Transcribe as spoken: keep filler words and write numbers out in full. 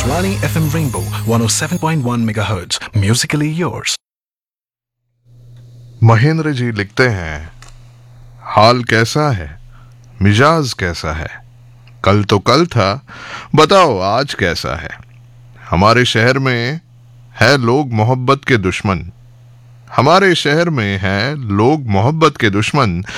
Akashvani F M Rainbow one oh seven point one megahertz. Musically yours. Mahendra ji लिखते हैं, हाल कैसा है, मिजाज कैसा है, कल तो कल था, बताओ आज कैसा है। हमारे शहर में है लोग मोहब्बत के दुश्मन, हमारे शहर में है लोग मोहब्बत के दुश्मन।